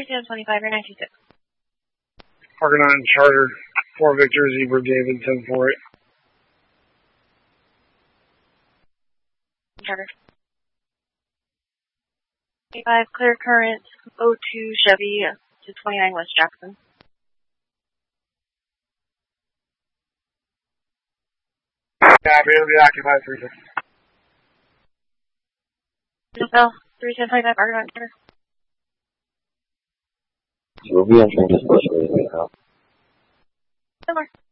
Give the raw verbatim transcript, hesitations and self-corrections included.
seven twenty-five, or nine two six. Argonaut Charter, four Victor, Zebra, David, ten four eight. Charter. eighty-five, clear current, oh two Chevy to twenty-nine West Jackson. Yeah, it'll be occupied, three six. Hotel, three ten twenty-five, Argonaut Charter. We'll be entering this bush right now. Somewhere.